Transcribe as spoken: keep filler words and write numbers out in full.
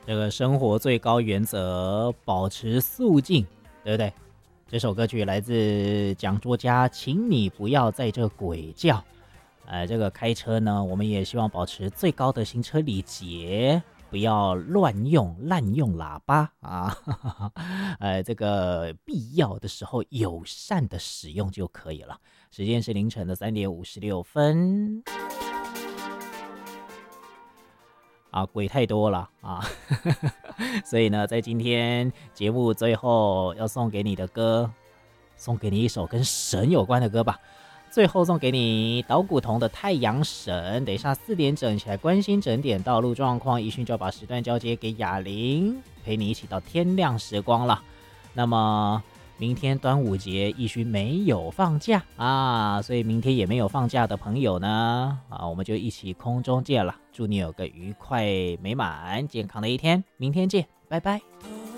这个生活最高原则，保持肃静，对不对？这首歌曲来自讲作家，请你不要在这鬼叫。呃，这个开车呢，我们也希望保持最高的行车礼节，不要乱用滥用喇叭啊。呃，这个必要的时候友善的使用就可以了。时间是凌晨的三点五十六分。啊，鬼太多了啊，所以呢，在今天节目最后要送给你的歌，送给你一首跟神有关的歌吧。最后送给你岛谷瞳的太阳神。等一下四点整起来关心整点道路状况，一迅就把时段交接给雅玲，陪你一起到天亮时光了。那么明天端午节，一勋没有放假啊，所以明天也没有放假的朋友呢，啊，我们就一起空中见了。祝你有个愉快、美满、健康的一天，明天见，拜拜。